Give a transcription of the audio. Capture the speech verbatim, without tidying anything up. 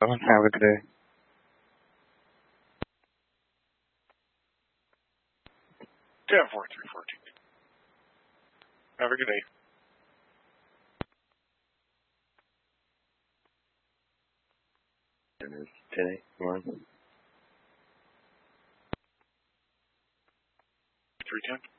seven. Have a good day. ten four three fourteen. Have a good day. It is ten eight. One. three ten.